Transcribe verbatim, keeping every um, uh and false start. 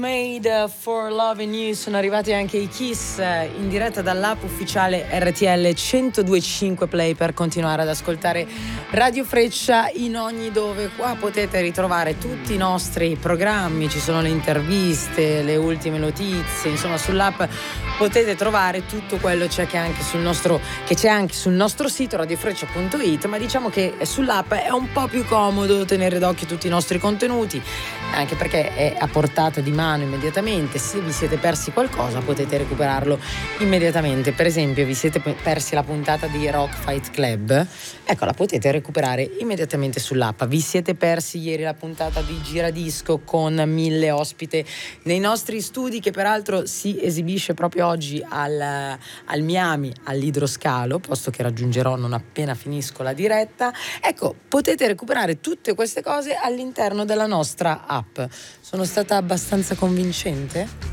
Made for Loving You, sono arrivati anche i Kiss in diretta dall'app ufficiale R T L centodue e cinque Play per continuare ad ascoltare Radio Freccia in ogni dove. Qua potete ritrovare tutti i nostri programmi, ci sono le interviste, le ultime notizie, insomma sull'app potete trovare tutto quello c'è che anche sul nostro che c'è anche sul nostro sito radiofreccia punto it, ma diciamo che sull'app è un po' più comodo tenere d'occhio tutti i nostri contenuti, anche perché è a portata di mano immediatamente. Se vi siete persi qualcosa potete recuperarlo immediatamente. Per esempio, vi siete persi la puntata di Rock Fight Club, ecco, la potete recuperare immediatamente sull'app. Vi siete persi ieri la puntata di Giradisco con mille ospite nei nostri studi, che peraltro si esibisce proprio oggi al, al Miami, all'Idroscalo, posto che raggiungerò non appena finisco la diretta. Ecco, potete recuperare tutte queste cose all'interno della nostra app. Sono stata abbastanza convincente?